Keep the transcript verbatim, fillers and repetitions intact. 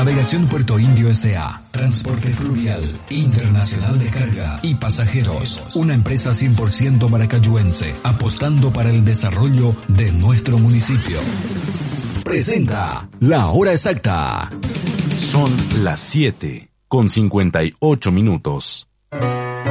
Navegación Puerto Indio S A Transporte Fluvial Internacional de Carga y Pasajeros. Una empresa cien por ciento maracayuense, apostando para el desarrollo de nuestro municipio. Presenta La Hora Exacta. Son las siete con cincuenta y ocho minutos.